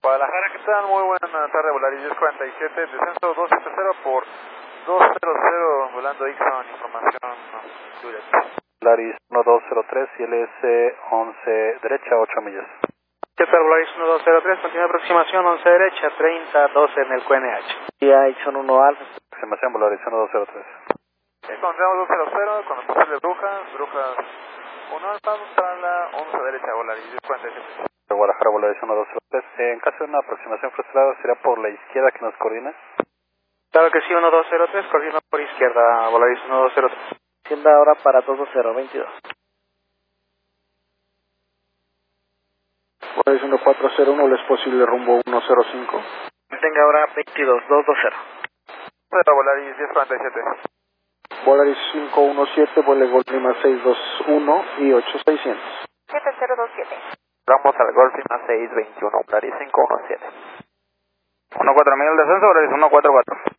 Guadalajara, ¿qué tal? Muy buena tarde, Volaris 1047, descenso 270 por 200, volando Ixon, información Juliet. Volaris 1203 y LS 11 derecha, 8 millas. ¿Qué tal, Volaris 1203? Continúa aproximación 11 derecha, 30, 12 en el QNH. Y a Ixon 1 Alfa. Aproximación Volaris 1203. Encontramos 200 con los posibles Brujas 1 Alfa, sala 11 derecha, Volaris 1047. Guadalajara, Volaris 1203. En caso de una aproximación frustrada, ¿será por la izquierda que nos coordina? Claro que sí, 1203, coordina por izquierda, Volaris 1203. Tienda ahora para 22022. Volaris 1401, es posible rumbo 105. Tenga ahora 22220. Volaris 1047. Volaris 517, vuele Golf Lima 621 y 8600. 7027. Vamos al Golf Lima 621, Volaris 517. 14000 descenso, Volaris 144.